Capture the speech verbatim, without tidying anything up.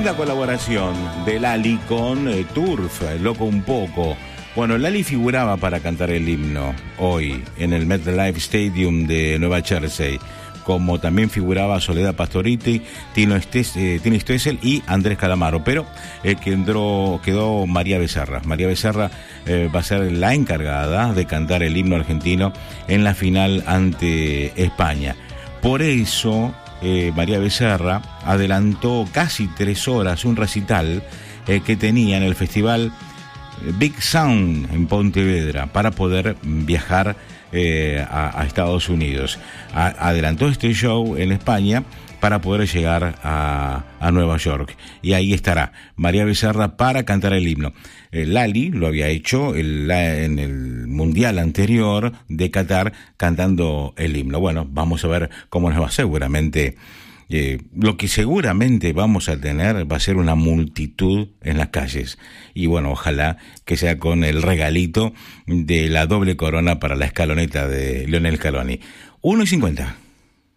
Linda colaboración de Lali con eh, Turf, Loco un poco. Bueno, Lali figuraba para cantar el himno hoy en el MetLife Stadium de Nueva Jersey, como también figuraba Soledad Pastoriti, Tino, Estes, eh, Tino Stoessel y Andrés Calamaro, pero eh, quedó, quedó María Becerra. María Becerra eh, va a ser la encargada de cantar el himno argentino en la final ante España. Por eso eh, María Becerra adelantó casi tres horas un recital eh, que tenía en el festival Big Sound en Pontevedra para poder viajar eh, a, a Estados Unidos. A, adelantó este show en España para poder llegar a, a Nueva York, y ahí estará María Becerra para cantar el himno. eh, Lali lo había hecho el, la, en el mundial anterior de Qatar cantando el himno. Bueno, vamos a ver cómo nos va. Seguramente Eh, lo que seguramente vamos a tener va a ser una multitud en las calles, y bueno, ojalá que sea con el regalito de la doble corona para la escaloneta de Lionel Scaloni. uno y cincuenta.